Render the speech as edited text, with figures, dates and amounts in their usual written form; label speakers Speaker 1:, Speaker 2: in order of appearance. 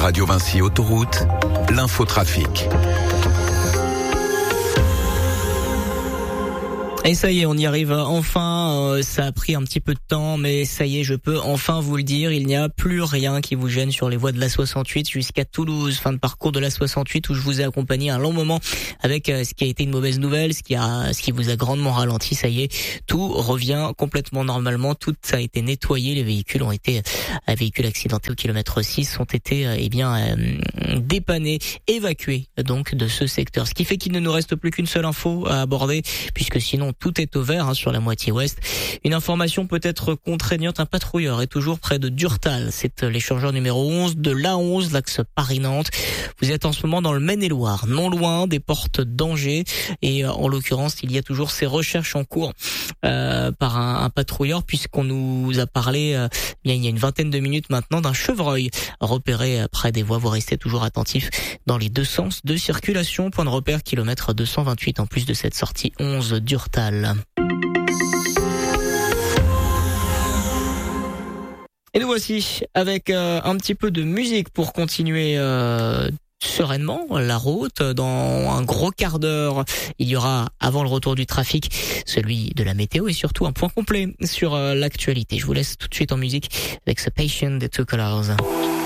Speaker 1: Radio Vinci Autoroute, l'infotrafic.
Speaker 2: Et ça y est, on y arrive enfin. Ça a pris un petit peu de temps, mais ça y est, je peux enfin vous le dire. Il n'y a plus rien qui vous gêne sur les voies de la 68 jusqu'à Toulouse. Fin de parcours de la 68 où je vous ai accompagné un long moment avec ce qui a été une mauvaise nouvelle, ce qui vous a grandement ralenti. Ça y est, tout revient complètement normalement. Tout a été nettoyé. Les véhicules véhicules accidentés au kilomètre 6 ont été, dépannés, évacués donc de ce secteur. Ce qui fait qu'il ne nous reste plus qu'une seule info à aborder, puisque sinon tout est au vert sur la moitié ouest. Une information peut-être contraignante, un patrouilleur est toujours près de Durtal. C'est l'échangeur numéro 11 de l'A11, l'axe Paris-Nantes. Vous êtes en ce moment dans le Maine-et-Loire, non loin des portes d'Angers. Et en l'occurrence, il y a toujours ces recherches en cours par un patrouilleur, puisqu'on nous a parlé il y a une vingtaine de minutes maintenant d'un chevreuil repéré près des voies. Vous restez toujours attentifs dans les deux sens de circulation. Point de repère, kilomètre 228 en plus de cette sortie 11 Durtal. Et nous voici avec un petit peu de musique pour continuer sereinement la route. Dans un gros quart d'heure, il y aura, avant le retour du trafic, celui de la météo et surtout un point complet sur l'actualité. Je vous laisse tout de suite en musique avec ce Patient des Two Colors.